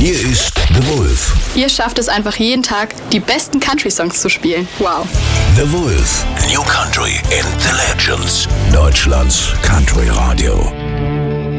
Hier ist The Wolf. Ihr schafft es einfach jeden Tag, die besten Country-Songs zu spielen. Wow. The Wolf. New Country in the Legends. Deutschlands Country Radio.